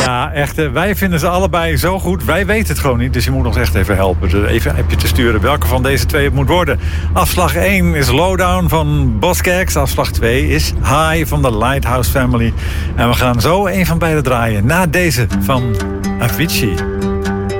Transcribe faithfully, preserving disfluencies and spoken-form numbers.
Ja, echt. eh, Wij vinden ze allebei zo goed. Wij weten het gewoon niet, dus je moet ons echt even helpen. Dus even een appje te sturen welke van deze twee het moet worden. Afslag één is Lowdown van Buzzcocks. Afslag twee is High van de Lighthouse Family. En we gaan zo een van beide draaien. Na deze van Avicii.